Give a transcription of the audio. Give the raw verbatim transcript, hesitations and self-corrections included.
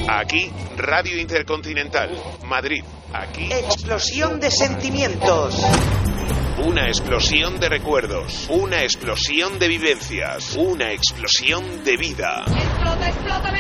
Aquí, Radio Intercontinental, Madrid. Aquí, explosión de sentimientos. Una explosión de recuerdos, una explosión de vivencias, una explosión de vida. ¡Explota, explota!